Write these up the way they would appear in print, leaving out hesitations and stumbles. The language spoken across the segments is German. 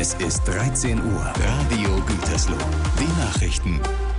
Es ist 13 Uhr. Radio Gütersloh. Die Nachrichten.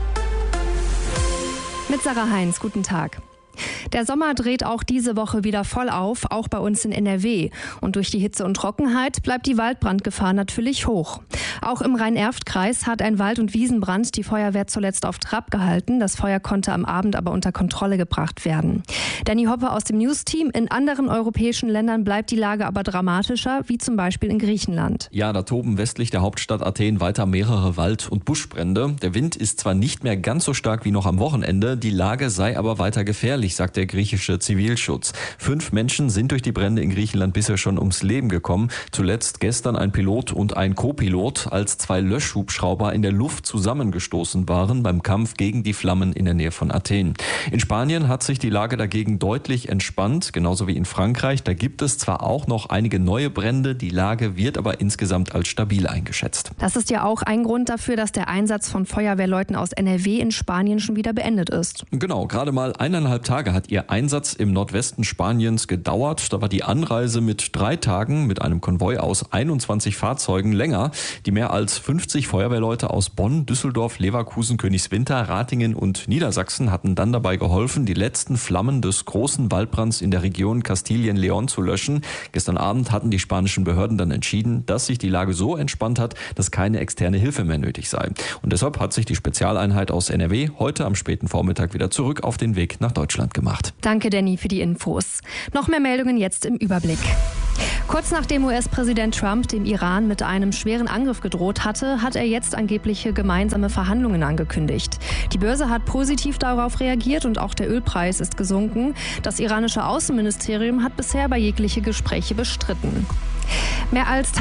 Mit Sarah Heinz, guten Tag. Der Sommer dreht auch diese Woche wieder voll auf, auch bei uns in NRW. Und durch die Hitze und Trockenheit bleibt die Waldbrandgefahr natürlich hoch. Auch im Rhein-Erft-Kreis hat ein Wald- und Wiesenbrand die Feuerwehr zuletzt auf Trab gehalten. Das Feuer konnte am Abend aber unter Kontrolle gebracht werden. Danny Hoppe aus dem News-Team. In anderen europäischen Ländern bleibt die Lage aber dramatischer, wie zum Beispiel in Griechenland. Ja, da toben westlich der Hauptstadt Athen weiter mehrere Wald- und Buschbrände. Der Wind ist zwar nicht mehr ganz so stark wie noch am Wochenende, die Lage sei aber weiter gefährlich, sagt der griechische Zivilschutz. 5 Menschen sind durch die Brände in Griechenland bisher schon ums Leben gekommen. Zuletzt gestern ein Pilot und ein Co-Pilot, als 2 Löschhubschrauber in der Luft zusammengestoßen waren beim Kampf gegen die Flammen in der Nähe von Athen. In Spanien hat sich die Lage dagegen deutlich entspannt, genauso wie in Frankreich. Da gibt es zwar auch noch einige neue Brände, die Lage wird aber insgesamt als stabil eingeschätzt. Das ist ja auch ein Grund dafür, dass der Einsatz von Feuerwehrleuten aus NRW in Spanien schon wieder beendet ist. Genau, gerade mal 1,5 Tage hat ihr Einsatz im Nordwesten Spaniens gedauert. Da war die Anreise mit 3 Tagen mit einem Konvoi aus 21 Fahrzeugen länger. Die mehr als 50 Feuerwehrleute aus Bonn, Düsseldorf, Leverkusen, Königswinter, Ratingen und Niedersachsen hatten dann dabei geholfen, die letzten Flammen des großen Waldbrands in der Region Kastilien-León zu löschen. Gestern Abend hatten die spanischen Behörden dann entschieden, dass sich die Lage so entspannt hat, dass keine externe Hilfe mehr nötig sei. Und deshalb hat sich die Spezialeinheit aus NRW heute am späten Vormittag wieder zurück auf den Weg nach Deutschland gemacht. Danke, Danny, für die Infos. Noch mehr Meldungen jetzt im Überblick. Kurz nachdem US-Präsident Trump dem Iran mit einem schweren Angriff gedroht hatte, hat er jetzt angebliche gemeinsame Verhandlungen angekündigt. Die Börse hat positiv darauf reagiert und auch der Ölpreis ist gesunken. Das iranische Außenministerium hat bisher aber jegliche Gespräche bestritten. Mehr als